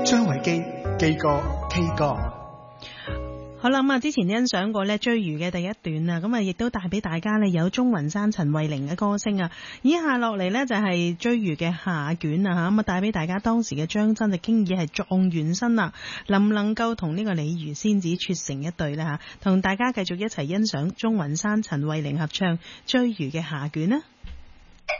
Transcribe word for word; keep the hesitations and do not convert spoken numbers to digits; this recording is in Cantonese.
張維基基哥 K 哥。 好啦，咁啊，之前欣賞過咧追魚嘅第一段啊，咁啊，亦都帶俾大家咧有鐘雲山陳慧玲嘅歌聲啊。以下落嚟咧就係追魚嘅下卷啊吓，咁啊帶俾大家當時嘅張真就經已係狀元身啦，能唔能夠同呢個鯉魚仙子撮成一對咧吓？同大家繼續一齊欣賞鐘雲山陳慧玲合唱追魚嘅下卷啦。